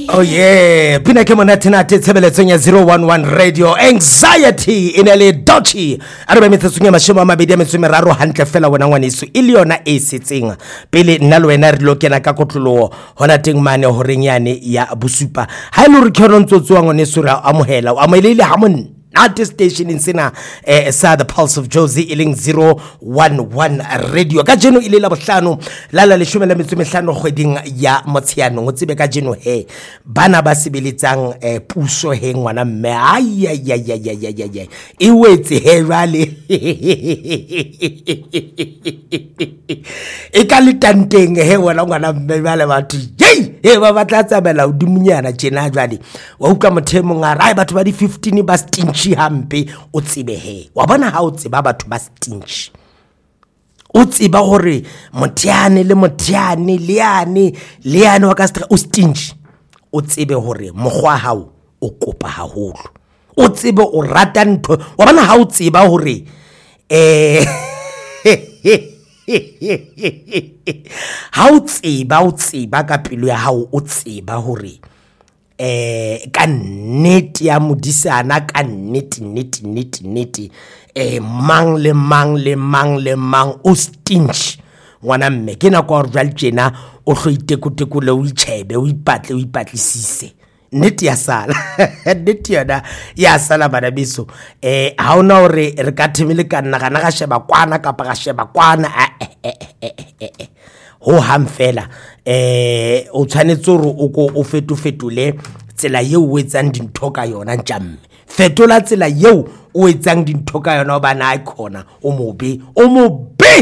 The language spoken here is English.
Oh yeah, pina ke monate na tshebeletsong ya 011 radio anxiety inele dochi a re metso tsunya mashimo a mabedi a metso meraro hantle fela wena ngwaneso ile yona e setseng pele nna le wena re lokela ka kotloloho hona teng mane horeng yane ya bosupa ha ile re khona ntsotswa ngwaneso ra amohela o amohelele ha mon at this station in Sina sa the Pulse of Josie iling 011 radio ka jeno ile la bohlano lala le 15 kgweding ya Motsheanong o tsebe ka jeno he bana ba sebeletsang puso he ngwana mme ai e wetse he jwale e ka le tanteng he wena ngwana mme jwale batho he ba batla tsamela udimunyana tjena jwale wa uka mothemo ngara batho ba di 15 ba stinchi hampe o tsebe he wa bona ha o tseba batho ba stinchi o tseba hore mothiane le mothiane leane wa ka o stinchi o tsebe hore mogwa hao o kopa haholo o tsebe o rata ntho wa bona ha o tseba hore ha o tseba ka pelo ya hao o tseba hore ka nnete ya modisana ka nnete mang le mang o stinch ngwana mme ke na kwa rjal tjena o hloitekotekole o itshebe o ipatlisise nnete ya sala nnete yona ya sala bana biso ha ona hore re ka themile ka nna ga sheba kwana kapa ga sheba kwana ho hamfela o tshwanetse hore o fetole tsela yeo o etsang dintho ka yona njamme fetola tsela yeo o etsang dintho ka yona bana a khona o mobe